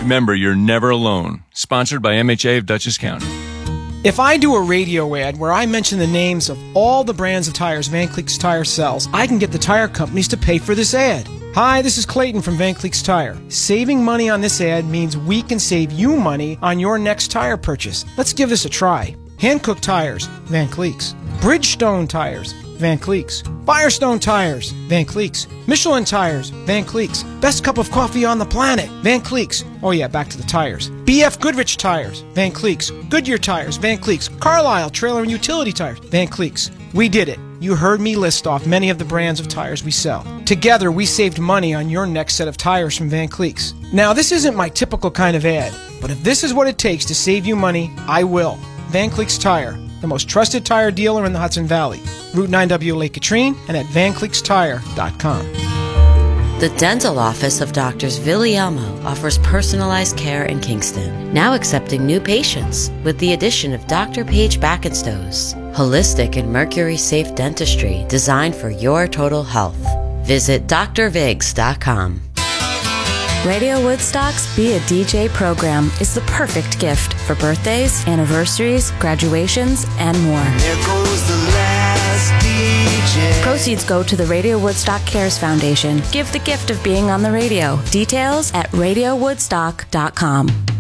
Remember, you're never alone. Sponsored by MHA of Dutchess County. If I do a radio ad where I mention the names of all the brands of tires Van Cleek's Tire sells, I can get the tire companies to pay for this ad. Hi, this is Clayton from Van Cleek's Tire. Saving money on this ad means we can save you money on your next tire purchase. Let's give this a try. Hankook Tires, Van Cleek's. Bridgestone Tires, Van Cleek's. Firestone Tires, Van Cleek's. Michelin Tires, Van Cleek's. Best cup of coffee on the planet, Van Cleek's. Oh yeah, back to the tires. BF Goodrich Tires, Van Cleek's. Goodyear Tires, Van Cleek's. Carlisle Trailer and Utility Tires, Van Cleek's. We did it. You heard me list off many of the brands of tires we sell. Together, we saved money on your next set of tires from Van Cleek's. Now, this isn't my typical kind of ad, but if this is what it takes to save you money, I will. Van Cleek's Tire, the most trusted tire dealer in the Hudson Valley. Route 9W Lake Katrine and at VanCleeksTire.com. The dental office of Doctors Villielmo offers personalized care in Kingston, now accepting new patients with the addition of Dr. Paige Backenstows, holistic and mercury-safe dentistry designed for your total health. Visit drvigs.com. Radio Woodstock's Be a DJ program is the perfect gift for birthdays, anniversaries, graduations, and more. There goes the last DJ. Proceeds go to the Radio Woodstock Cares Foundation. Give the gift of being on the radio. Details at radiowoodstock.com.